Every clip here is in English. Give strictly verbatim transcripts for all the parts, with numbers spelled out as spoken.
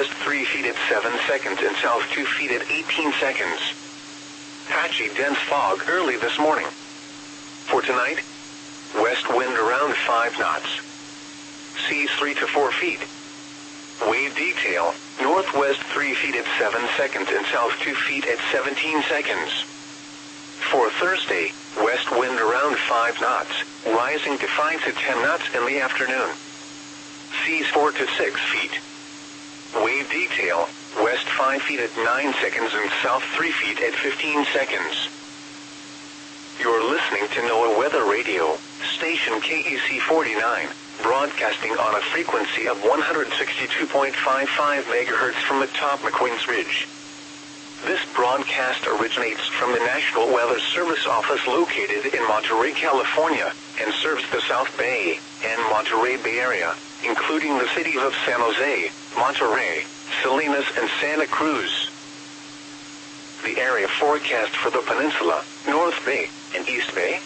west three feet at seven seconds and south two feet at eighteen seconds. Patchy dense fog early this morning. For tonight, west wind around five knots. Seas three to four feet. Wave detail, northwest three feet at seven seconds and south two feet at seventeen seconds. For Thursday, west wind around five knots, rising to five to ten knots in the afternoon. Seas four to six feet. Wave detail, west five feet at nine seconds and south three feet at fifteen seconds. You're listening to NOAA Weather Radio, station K E C forty-nine, broadcasting on a frequency of one hundred sixty-two point five five megahertz from atop McQueen's Ridge. This broadcast originates from the National Weather Service office located in Monterey, California, and serves the South Bay and Monterey Bay Area, including the cities of San Jose, Monterey, Salinas, and Santa Cruz. The area forecast for the peninsula, North Bay, and East Bay.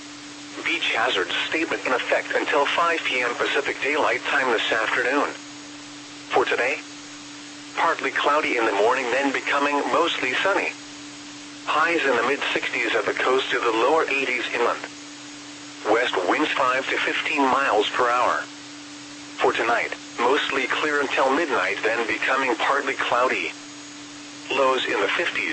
Beach hazard statement in effect until five p.m. Pacific Daylight Time this afternoon. For today, partly cloudy in the morning, then becoming mostly sunny. Highs in the mid-sixties at the coast to the lower eighties inland. West winds five to fifteen miles per hour. For tonight, mostly clear until midnight, then becoming partly cloudy. Lows in the fifties.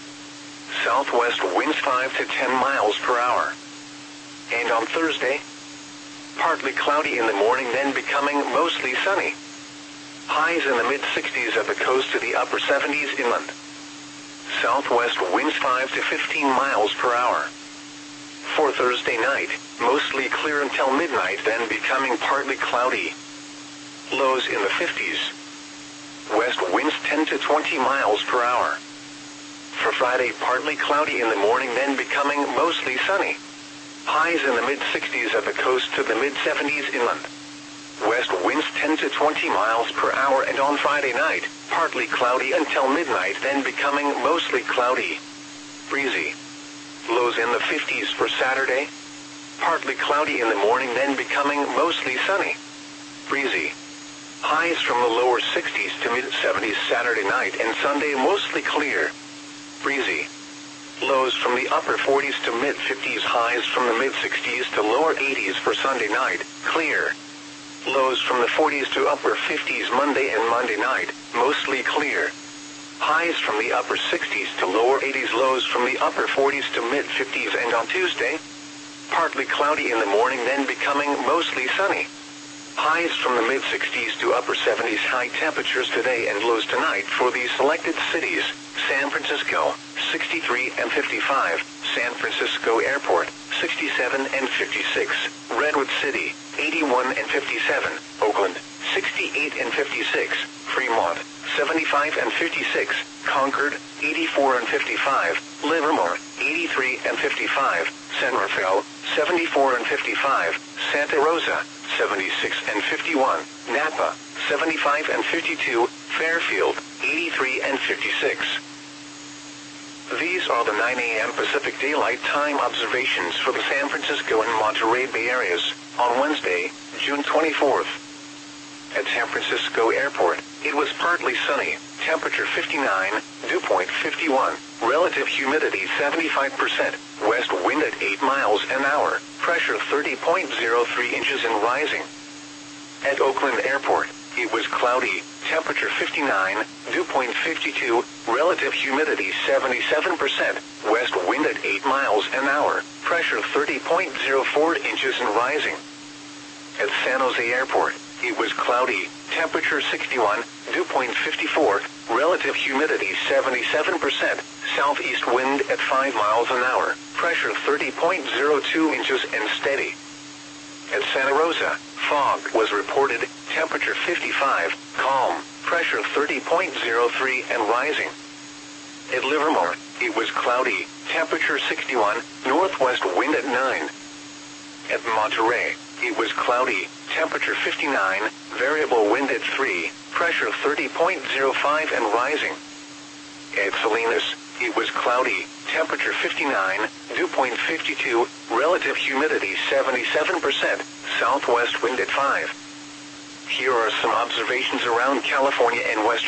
Southwest winds five to ten miles per hour. And on Thursday, partly cloudy in the morning, then becoming mostly sunny. Highs in the mid-sixties at the coast to the upper seventies inland. Southwest winds five to fifteen miles per hour. For Thursday night, mostly clear until midnight, then becoming partly cloudy. Lows in the fifties. West winds ten to twenty miles per hour. For Friday, partly cloudy in the morning, then becoming mostly sunny. Highs in the mid-sixties at the coast to the mid-seventies inland. West winds ten to twenty miles per hour, and on Friday night, partly cloudy until midnight, then becoming mostly cloudy. Breezy. Lows in the fifties for Saturday. Partly cloudy in the morning, then becoming mostly sunny. Breezy. Highs from the lower sixties to mid-seventies Saturday night, and Sunday mostly clear. Breezy. Lows from the upper forties to mid-fifties, highs from the mid-sixties to lower eighties for Sunday night, clear. Lows from the forties to upper fifties Monday and Monday night, mostly clear. Highs from the upper sixties to lower eighties, lows from the upper forties to mid-fifties, and on Tuesday, partly cloudy in the morning, then becoming mostly sunny. Highs from the mid-sixties to upper seventies, high temperatures today and lows tonight for these selected cities: San Francisco, sixty-three and fifty-five, San Francisco Airport, sixty-seven and fifty-six, Redwood City, eighty-one and fifty-seven, Oakland, sixty-eight and fifty-six, Fremont, seventy-five and fifty-six, Concord, eighty-four and fifty-five, Livermore, eighty-three and fifty-five, San Rafael, seventy-four and fifty-five, Santa Rosa, seventy-six and fifty-one, Napa, seventy-five and fifty-two, Fairfield, eighty-three and fifty-six. These are the nine a.m. Pacific Daylight Time observations for the San Francisco and Monterey Bay areas on Wednesday, June twenty-fourth. At San Francisco Airport, it was partly sunny, temperature fifty-nine, dew point fifty-one, relative humidity seventy-five percent, west wind at eight miles an hour, pressure thirty point zero three inches and rising. At Oakland Airport, it was cloudy, temperature fifty-nine, dew point fifty-two, relative humidity seventy-seven percent, west wind at eight miles an hour, pressure thirty point zero four inches and rising. At San Jose Airport, it was cloudy, temperature sixty-one, dew point fifty-four, relative humidity seventy-seven percent, southeast wind at five miles an hour, pressure thirty point zero two inches and steady. At Santa Rosa, fog was reported, temperature fifty-five, calm, pressure thirty point zero three and rising. At Livermore, it was cloudy, temperature sixty-one, northwest wind at nine. At Monterey, it was cloudy, temperature fifty-nine, variable wind at three, pressure thirty point zero five and rising. At Salinas, it was cloudy, temperature fifty-nine, dew point fifty-two, relative humidity seventy-seven percent, southwest wind at five. Here are some observations around California and Western